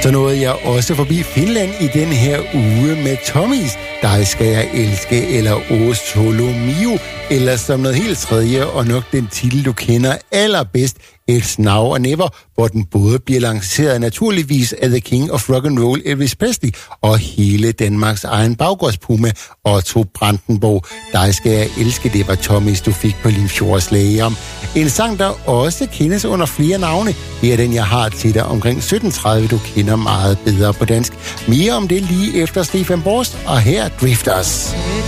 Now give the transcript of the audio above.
Så nåede jeg også forbi Finland i den her uge med Tommys Dig skal jeg elske, eller O Solo Mio, eller som noget helt tredje, og nok den titel, du kender allerbedst, It's Now or Never, hvor den både bliver lanceret naturligvis af The King of Rock and Roll, Elvis Presley, og hele Danmarks egen baggårdspuma, Otto Brandenborg. Dig skal jeg elske, det var Tommys, du fik på Limfjordslæger. En sang, der også kendes under flere navne. Det er den, jeg har til dig omkring 17.30, du kender meget bedre på dansk. Mere om det lige efter Stefan Borst, og her Drifters.